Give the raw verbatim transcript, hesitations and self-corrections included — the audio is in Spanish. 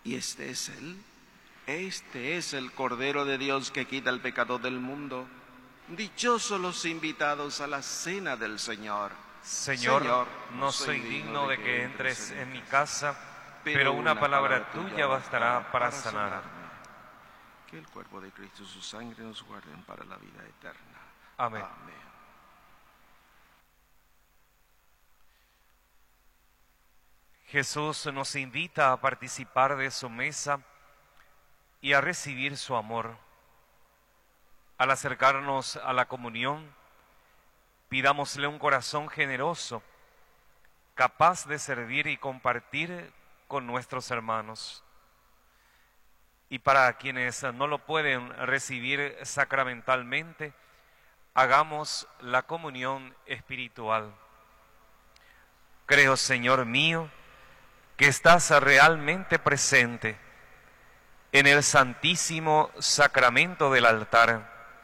Y este es Él, este es el Cordero de Dios que quita el pecado del mundo. Dichosos los invitados a la cena del Señor. Señor, Señor no soy digno de que entres en mi casa, pero una palabra tuya bastará para sanarme. Que el cuerpo de Cristo y su sangre nos guarden para la vida eterna. Amén. Amén. Jesús nos invita a participar de su mesa y a recibir su amor. Al acercarnos a la comunión, pidámosle un corazón generoso, capaz de servir y compartir con nuestros hermanos. Y para quienes no lo pueden recibir sacramentalmente, hagamos la comunión espiritual. Creo, Señor mío, que estás realmente presente en el santísimo sacramento del altar.